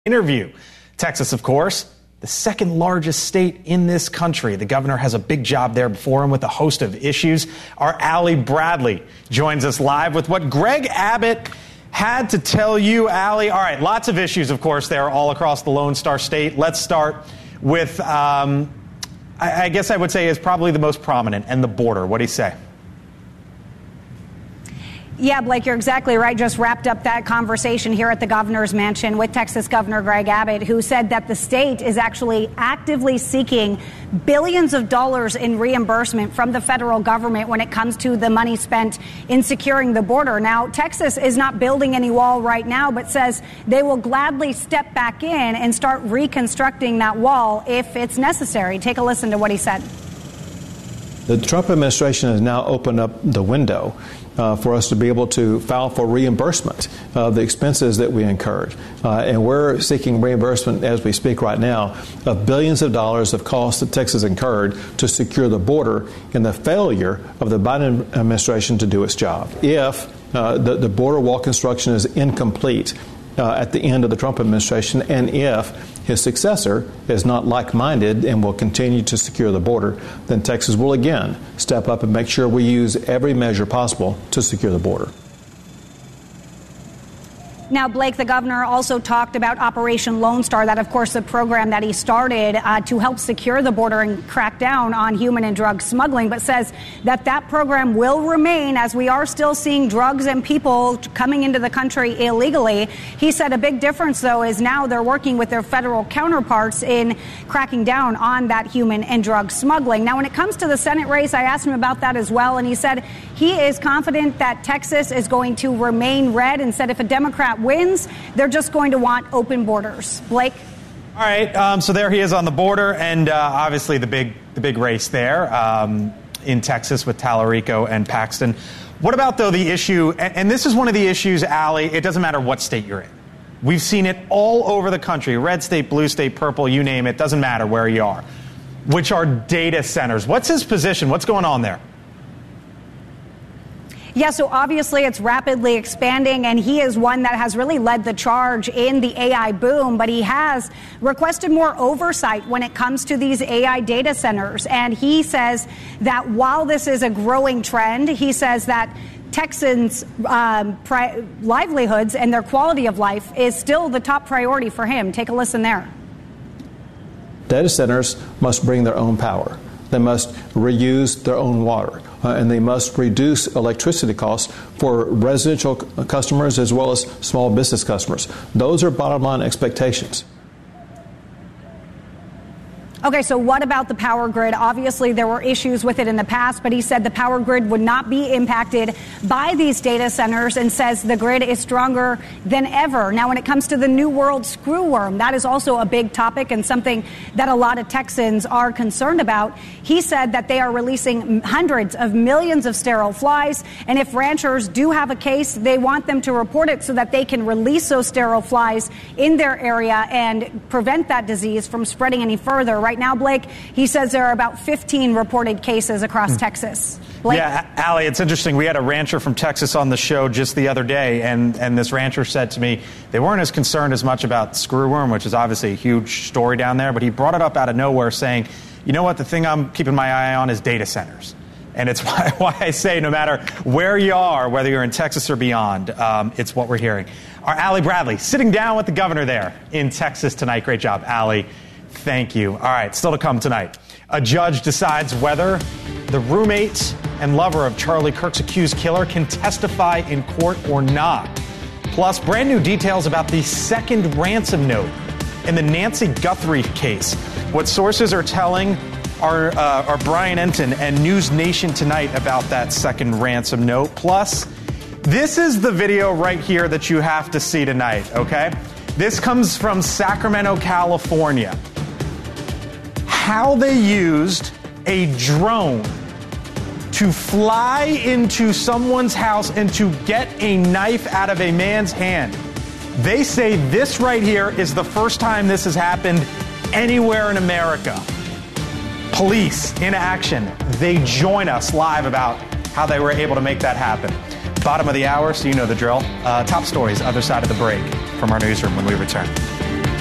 interview. Texas, of course, the second largest state in this country. The governor has a big job there before him with a host of issues. Our Allie Bradley joins us live with what Greg Abbott had to tell you, Allie. All right, lots of issues, of course, there all across the Lone Star State. Let's start with, I guess I would say is probably the most prominent, and the border. What do you say? Yeah, Blake, you're exactly right. Just wrapped up that conversation here at the governor's mansion with Texas Governor Greg Abbott, who said that the state is actually actively seeking billions of dollars in reimbursement from the federal government when it comes to the money spent in securing the border. Now, Texas is not building any wall right now, but says they will gladly step back in and start reconstructing that wall if it's necessary. Take a listen to what he said. The Trump administration has now opened up the window for us to be able to file for reimbursement of the expenses that we incurred. And we're seeking reimbursement as we speak right now of billions of dollars of costs that Texas incurred to secure the border in the failure of the Biden administration to do its job. If the border wall construction is incomplete at the end of the Trump administration, and if his successor is not like-minded and will continue to secure the border, then Texas will again step up and make sure we use every measure possible to secure the border. Now, Blake, the governor also talked about Operation Lone Star, that, of course, the program that he started to help secure the border and crack down on human and drug smuggling, but says that that program will remain as we are still seeing drugs and people coming into the country illegally. He said a big difference, though, is now they're working with their federal counterparts in cracking down on that human and drug smuggling. Now, when it comes to the Senate race, I asked him about that as well, and he said he is confident that Texas is going to remain red, and said if a Democrat wins, they're just going to want open borders. Blake? All right, so there he is on the border, and obviously the big race there in Texas with Tallarico and Paxton. What about, though, the issue, and this is one of the issues, Allie, it doesn't matter what state you're in. We've seen it all over the country, red state, blue state, purple, you name it, doesn't matter where you are, which are data centers. What's his position? What's going on there? Yeah, so obviously it's rapidly expanding, and he is one that has really led the charge in the AI boom, but he has requested more oversight when it comes to these AI data centers. And he says that while this is a growing trend, he says that Texans' livelihoods and their quality of life is still the top priority for him. Take a listen there. Data centers must bring their own power. They must reuse their own water, and they must reduce electricity costs for residential customers as well as small business customers. Those are bottom line expectations. Okay, so what about the power grid? Obviously, there were issues with it in the past, but he said the power grid would not be impacted by these data centers, and says the grid is stronger than ever. Now, when it comes to the New World screwworm, that is also a big topic and something that a lot of Texans are concerned about. He said that they are releasing hundreds of millions of sterile flies, and if ranchers do have a case, they want them to report it so that they can release those sterile flies in their area and prevent that disease from spreading any further. Right now, Blake, he says there are about 15 reported cases across Texas. Blake? Yeah, Allie, it's interesting. We had a rancher from Texas on the show just the other day, and this rancher said to me they weren't as concerned as much about screwworm, which is obviously a huge story down there, but he brought it up out of nowhere saying, you know what, the thing I'm keeping my eye on is data centers. And it's why I say no matter where you are, whether you're in Texas or beyond, it's what we're hearing. Our Allie Bradley sitting down with the governor there in Texas tonight. Great job, Allie. Thank you. All right, still to come tonight. A judge decides whether the roommate and lover of Charlie Kirk's accused killer can testify in court or not. Plus, brand new details about the second ransom note in the Nancy Guthrie case. What sources are telling our Brian Enton and News Nation tonight about that second ransom note. Plus, this is the video right here that you have to see tonight, okay? This comes from Sacramento, California. How they used a drone to fly into someone's house and to get a knife out of a man's hand. They say this right here is the first time this has happened anywhere in America. Police in action. They join us live about how they were able to make that happen. Bottom of the hour, so you know the drill. Top stories, other side of the break from our newsroom when we return.